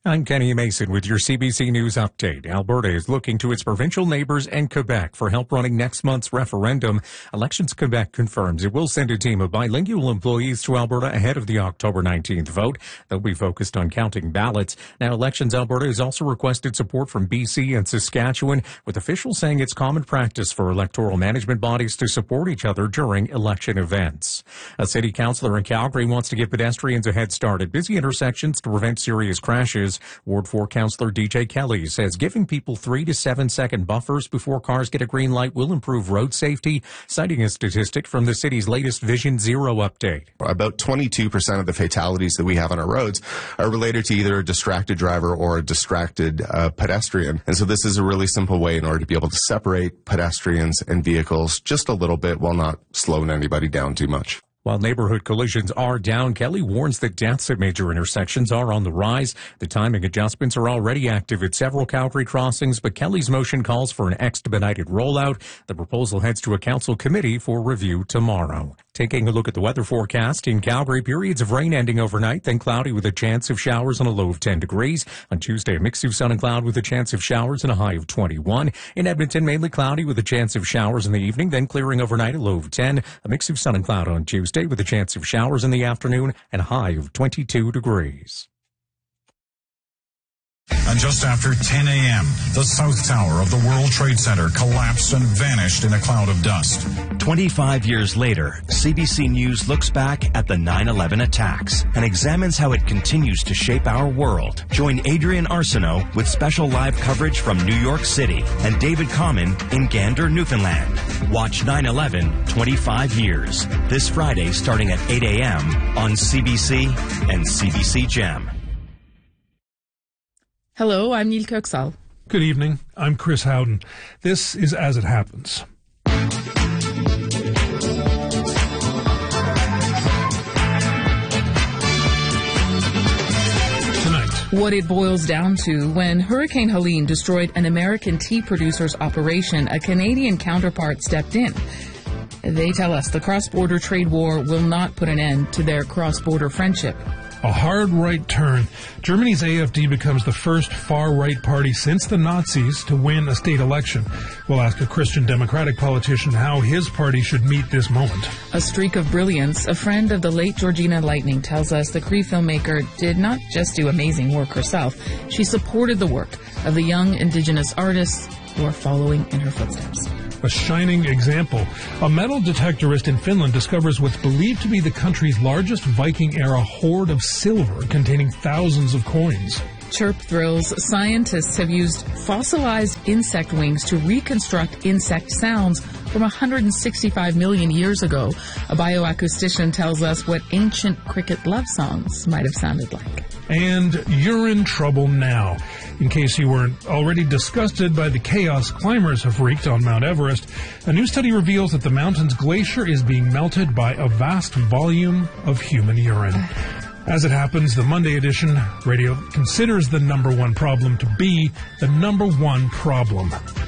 I'm Kenny Mason with your CBC News Update. Alberta is looking to its provincial neighbors and Quebec for help running next month's referendum. Elections Quebec confirms it will send a team of bilingual employees to Alberta ahead of the October 19th vote. They'll be focused on counting ballots. Now, Elections Alberta has also requested support from BC and Saskatchewan, with officials saying it's common practice for electoral management bodies to support each other during election events. A city councillor in Calgary wants to give pedestrians a head start at busy intersections to prevent serious crashes. Ward 4 Councillor DJ Kelly says giving people 3 to 7 second buffers before cars get a green light will improve road safety, citing a statistic from the city's latest Vision Zero update. About 22% of the fatalities that we have on our roads are related to either a distracted driver or a distracted pedestrian. And so this is a really simple way in order to be able to separate pedestrians and vehicles just a little bit while not slowing anybody down too much. While neighborhood collisions are down, Kelly warns that deaths at major intersections are on the rise. The timing adjustments are already active at several Calgary crossings, but Kelly's motion calls for an expedited rollout. The proposal heads to a council committee for review tomorrow. Taking a look at the weather forecast, in Calgary, periods of rain ending overnight, then cloudy with a chance of showers and a low of 10 degrees. On Tuesday, a mix of sun and cloud with a chance of showers and a high of 21. In Edmonton, mainly cloudy with a chance of showers in the evening, then clearing overnight, a low of 10. A mix of sun and cloud on Tuesday with a chance of showers in the afternoon and a high of 22 degrees. And just after 10 a.m., the South Tower of the World Trade Center collapsed and vanished in a cloud of dust. 25 years later, CBC News looks back at the 9/11 attacks and examines how it continues to shape our world. Join Adrian Arsenault with special live coverage from New York City and David Common in Gander, Newfoundland. Watch 9/11 25 years this Friday starting at 8 a.m. on CBC and CBC Gem. Hello, I'm Neil Kirksall. Good evening. I'm Chris Howden. This is As It Happens. Tonight, What it boils down to: when Hurricane Helene destroyed an American tea producer's operation, a Canadian counterpart stepped in. They tell us the cross-border trade war will not put an end to their cross-border friendship. a hard right turn. Germany's AfD becomes the first far-right party since the Nazis to win a state election. We'll ask a Christian Democratic politician how his party should meet this moment. A streak of brilliance. A friend of the late Georgina Lightning tells us the Cree filmmaker did not just do amazing work herself. She supported the work of the young Indigenous artists who are following in her footsteps. A shining example. A metal detectorist in Finland discovers what's believed to be the country's largest Viking-era hoard of silver containing thousands of coins. Chirp thrills. Scientists have used fossilized insect wings to reconstruct insect sounds from 165 million years ago. A bioacoustician tells us what ancient cricket love songs might have sounded like. And you're in trouble now. In case you weren't already disgusted by the chaos climbers have wreaked on Mount Everest, a new study reveals that the mountain's glacier is being melted by a vast volume of human urine. As it happens, the Monday edition radio considers the number one problem to be the number one problem.